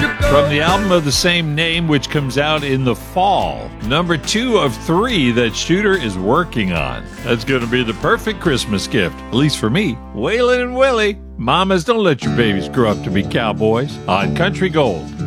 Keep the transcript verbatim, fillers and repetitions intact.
From the album of the same name, which comes out in the fall. Number two of three that Shooter is working on. That's going to be the perfect Christmas gift, at least for me. Waylon and Willie. Mamas, don't let your babies grow up to be cowboys on Country Gold.